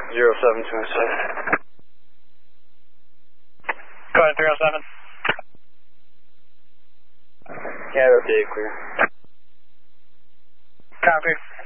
0726. Go ahead, 307. Canada, update clear. Copy.